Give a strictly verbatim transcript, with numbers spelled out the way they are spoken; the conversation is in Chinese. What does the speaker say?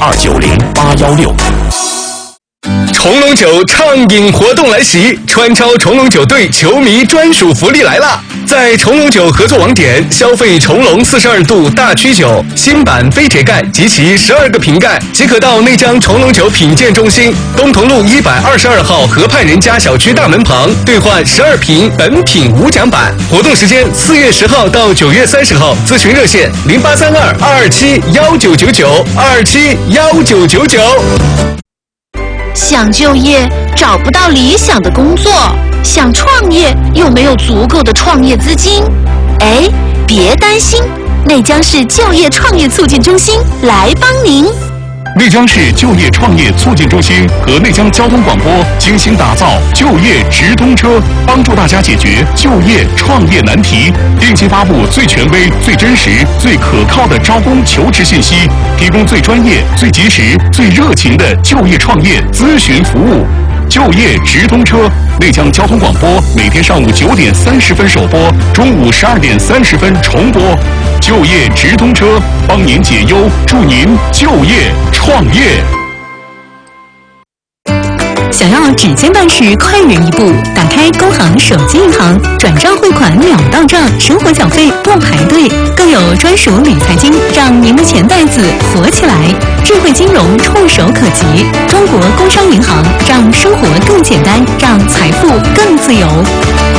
二九零八幺六。 重龙酒畅饮活动来袭，川超重龙酒队球迷专属福利来啦！在重龙酒合作网点消费重龙四十二度大曲酒新版飞铁盖及其十二个瓶盖，即可到内江重龙酒品鉴中心东同路一百二十二号河畔人家小区大门旁兑换十二瓶本品无奖版。活动时间四月十号到九月三十号，咨询热线零八三二二二七幺九九九二二七幺九九九。 想就业找不到理想的工作，想创业又没有足够的创业资金，哎，别担心，内江市就业创业促进中心来帮您。 内江市就业创业促进中心和内江交通广播精心打造就业直通车，帮助大家解决就业创业难题，定期发布最权威、最真实、最可靠的招工求职信息，提供最专业、最及时、最热情的就业创业咨询服务。就业直通车，内江交通广播每天上午九点三十分首播，中午十二点三十分重播。就业直通车，帮您解忧，助您就业创业。 想要指尖办事快人一步，打开工行手机银行，转账汇款秒到账，生活缴费不排队，更有专属理财金，让您的钱袋子活起来。智慧金融触手可及，中国工商银行让生活更简单，让财富更自由。